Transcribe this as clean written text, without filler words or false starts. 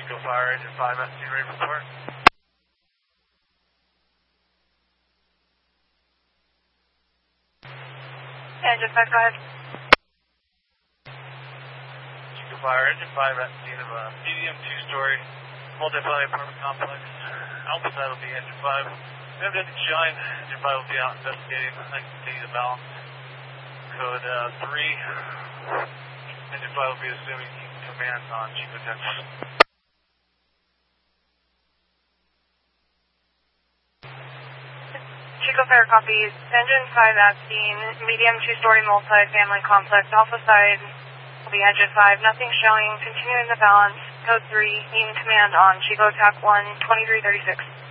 Chico Fire, Engine 5, SC, ready for report. Engine 5, go ahead. Chico Fire, Engine 5, at the scene of a medium two-story multi-family apartment complex. Alpha side will be Engine 5. We have nothing showing. Engine 5 will be out investigating. I can continue the balance. Code 3. Engine 5 will be assuming command on Chico 10. Chico Fire copies. Engine 5 at scene, medium two-story multi-family complex. Alpha side will be Engine 5. Nothing showing. Continuing the balance. Code 3. Needing command on Chico TAC 1, 2336.